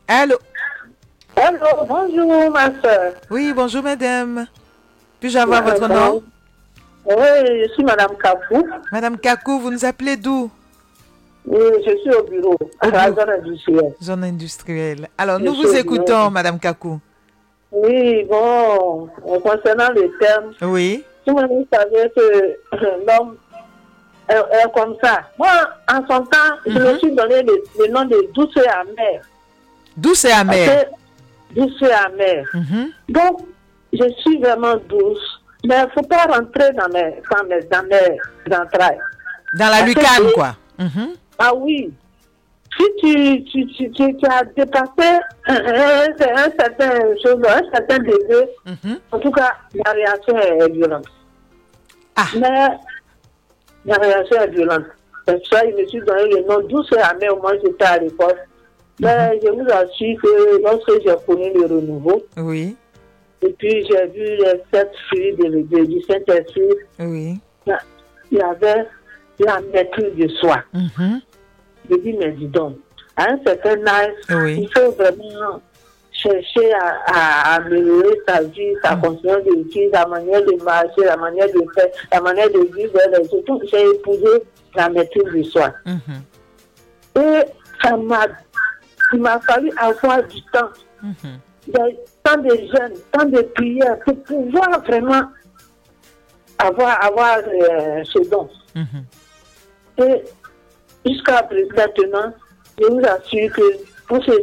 Allô? Allô, bonjour ma soeur. Oui, bonjour madame. Puis-je avoir votre nom? Oui, je suis Madame Kapou. Madame Kakou, vous nous appelez d'où? Oui, je suis au bureau, à Au la bureau. zone industrielle. Zone industrielle. Alors, Je nous suis vous au bureau. écoutons, Madame Kakou. Oui, bon, concernant le terme, Oui. tout le monde savait que l'homme est comme ça. Moi, en son temps, je me suis donné le nom de douce et amère. Douce et Parce amère. que douce et amère. Donc, je suis vraiment douce. Mais il ne faut pas rentrer dans mes entrailles. Dans la Parce que lucarne, quoi. ah oui, si tu as dépassé un certain chose, un certain degré, en tout cas, la réaction est violente. Ah. Mais la réaction est violente. C'est pour ça que je me suis donné le nom douce et amer, moi j'étais à l'école. Mais je vous assure que lorsque j'ai connu le renouveau, Oui. et puis j'ai vu les 7 filles du Saint-Esprit, Oui. il y avait la maîtrise de soi. Je dis, mais dis donc, à un certain âge, il faut vraiment chercher à améliorer sa vie, sa conscience de vie, sa manière de marcher, la manière de faire, la manière de vivre. Surtout, j'ai épousé la maîtrise de soi. Et il m'a fallu avoir du temps, tant de jeûnes, tant de prières pour pouvoir vraiment avoir ce don. Et jusqu'à maintenant, je vous assure que pour ce